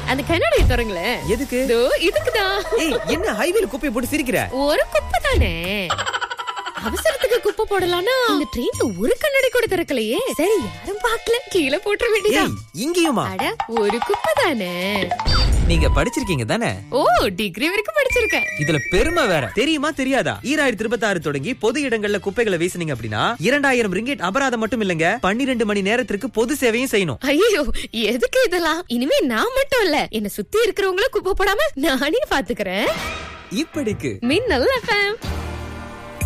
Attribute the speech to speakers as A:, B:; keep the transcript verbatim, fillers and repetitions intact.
A: அந்த கண்ணாடியை திறங்களேன்.
B: எதுக்கு?
A: இதோ இதுக்குதான்.
B: ஏய், என்ன ஹைவேல குப்பையை போட்டு சிரிக்கிற?
A: ஒரு குப்பை தானே. அவசரத்துக்கு குப்பை போடலாம்னா இந்த ட்ரெயின்ல ஒரு கண்ணாடி கூட திறக்கலையே. சரி, யாரும் பார்க்கல, கீழே போட்டுற வேண்டியதான்.
B: இங்கேயுமா?
A: அட, ஒரு குப்பை தானே.
B: நீங்க படிச்சிருக்கீங்க தானே?
A: ஓ, டிகிரி வரைக்கும் படிச்சிருக்கேன்.
B: இதுல பெருமை வேற. தெரியுமா தெரியாதா? ஈராயிரத்தி இருபத்தி ஆறு தொடங்கி பொது இடங்கள்ல குப்பைகளை வீசுனீங்க அப்படின்னா இரண்டாயிரம் ரிங்கெட் அபராதம் மட்டும் இல்லங்க, பன்னிரண்டு மணி நேரத்திற்கு பொது சேவையும் செய்யணும்.
A: ஐயோ, எதுக்கு இதெல்லாம்? இனிமே நான் மட்டும் இல்ல, என்ன சுத்தி இருக்கிறவங்களும் குப்பை போடாம நானே பாத்துக்கிறேன்.
B: இப்படிக்கு
A: மின்னல் எஃப்எம்.